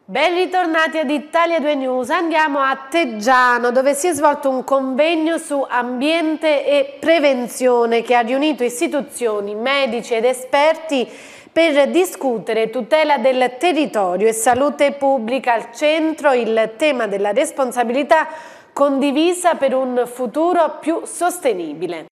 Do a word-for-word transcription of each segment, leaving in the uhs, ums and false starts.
Ben ritornati ad Italia due News, andiamo a Teggiano dove si è svolto un convegno su ambiente e prevenzione che ha riunito istituzioni, medici ed esperti per discutere tutela del territorio e salute pubblica. Al centro il tema della responsabilità condivisa per un futuro più sostenibile.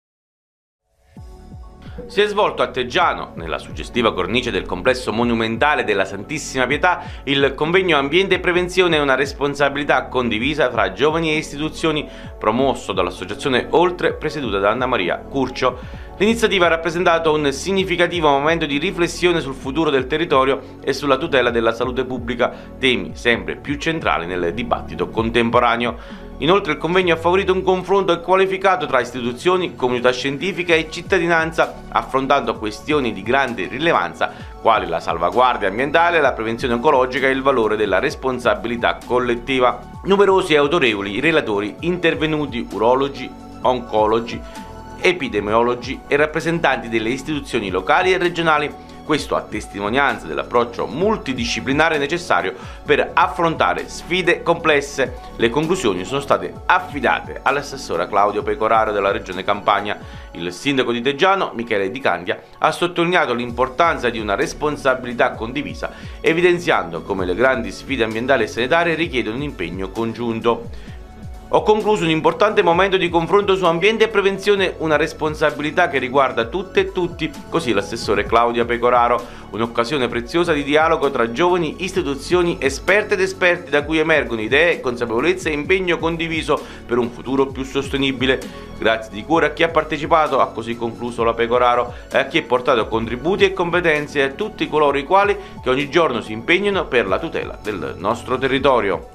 Si è svolto a Teggiano, nella suggestiva cornice del complesso monumentale della Santissima Pietà, il convegno Ambiente e Prevenzione è una responsabilità condivisa fra giovani e istituzioni, promosso dall'associazione Oltre, presieduta da Anna Maria Curcio. L'iniziativa ha rappresentato un significativo momento di riflessione sul futuro del territorio e sulla tutela della salute pubblica, temi sempre più centrali nel dibattito contemporaneo. Inoltre il convegno ha favorito un confronto qualificato tra istituzioni, comunità scientifica e cittadinanza, affrontando questioni di grande rilevanza quali la salvaguardia ambientale, la prevenzione ecologica e il valore della responsabilità collettiva. Numerosi e autorevoli i relatori intervenuti, urologi, oncologi, epidemiologi e rappresentanti delle istituzioni locali e regionali. Questo a testimonianza dell'approccio multidisciplinare necessario per affrontare sfide complesse. Le conclusioni sono state affidate all'assessore Claudio Pecoraro della Regione Campania. Il sindaco di Teggiano, Michele Di Candia, ha sottolineato l'importanza di una responsabilità condivisa, evidenziando come le grandi sfide ambientali e sanitarie richiedono un impegno congiunto. Ho concluso un importante momento di confronto su ambiente e prevenzione, una responsabilità che riguarda tutte e tutti, così l'assessore Claudia Pecoraro, un'occasione preziosa di dialogo tra giovani, istituzioni, esperte ed esperti da cui emergono idee, consapevolezza e impegno condiviso per un futuro più sostenibile. Grazie di cuore a chi ha partecipato, ha così concluso la Pecoraro, e a chi ha portato contributi e competenze, e a tutti coloro i quali che ogni giorno si impegnano per la tutela del nostro territorio.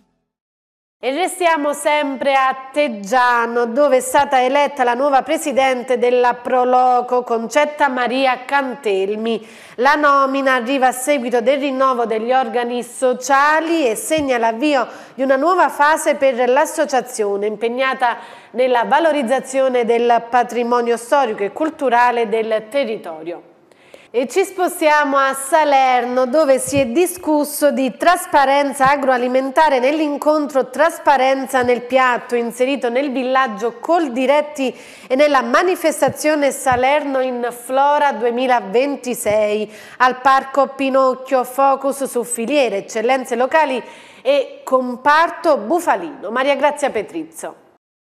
E restiamo sempre a Teggiano, dove è stata eletta la nuova presidente della Proloco, Concetta Maria Cantelmi. La nomina arriva a seguito del rinnovo degli organi sociali e segna l'avvio di una nuova fase per l'associazione, impegnata nella valorizzazione del patrimonio storico e culturale del territorio. E ci spostiamo a Salerno, dove si è discusso di trasparenza agroalimentare nell'incontro Trasparenza nel piatto, inserito nel villaggio Coldiretti e nella manifestazione Salerno in Flora duemilaventisei. Al Parco Pinocchio, focus su filiere, eccellenze locali e comparto bufalino. Maria Grazia Petrizzo.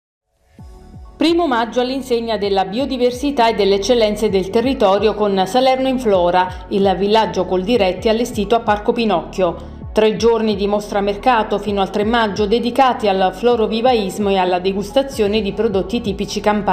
Primo maggio all'insegna della biodiversità e delle eccellenze del territorio con Salerno in Flora, il villaggio Coldiretti allestito a Parco Pinocchio. Tre giorni di mostra mercato fino al tre maggio dedicati al florovivaismo e alla degustazione di prodotti tipici campani.